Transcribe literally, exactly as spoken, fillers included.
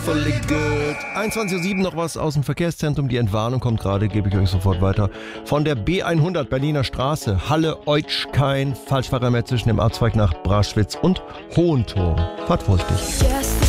Awfully Good. einundzwanzig Uhr sieben noch was aus dem Verkehrszentrum. Die Entwarnung kommt gerade, gebe ich euch sofort weiter. Von der B hundert Berliner Straße, Halle, Eutsch, kein Falschfahrer mehr zwischen dem Abzweig nach Braschwitz und Hohenturm. Fahrt vorsichtig.